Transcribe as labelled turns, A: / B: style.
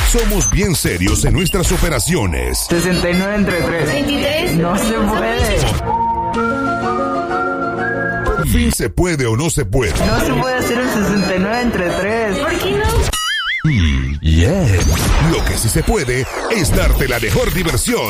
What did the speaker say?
A: Somos bien serios en nuestras operaciones.
B: 69 entre 3.
C: 23.
B: No se puede.
A: Por fin se puede o no se puede.
B: No se puede hacer el 69 entre 3.
C: ¿Por qué no?
A: Lo que sí se puede es darte la mejor diversión.